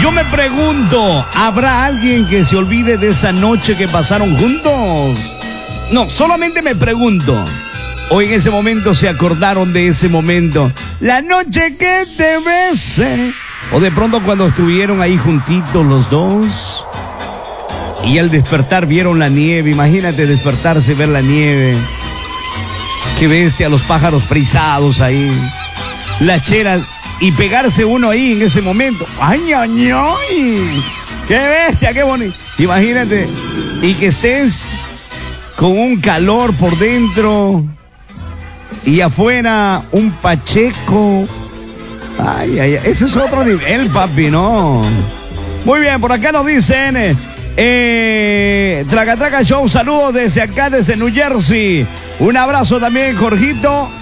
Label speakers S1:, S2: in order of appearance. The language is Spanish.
S1: Yo me pregunto, ¿habrá alguien que se olvide de esa noche que pasaron juntos? No, solamente me pregunto. ¿O en ese momento se acordaron de ese momento? La noche que te besé. O de pronto cuando estuvieron ahí juntitos los dos. Y al despertar vieron la nieve. Imagínate despertarse y ver la nieve. Qué bestia, los pájaros frisados ahí. Las cheras. Y pegarse uno ahí en ese momento. ¡Ay, ay, ay! ¡Qué bestia, qué bonito! Imagínate. Y que estés con un calor por dentro. Y afuera un pacheco. Ay, ay, eso es otro nivel, papi, ¿no? Muy bien, por acá nos dicen... Traca Traca Show, saludos desde acá, desde New Jersey. Un abrazo también, Jorgito.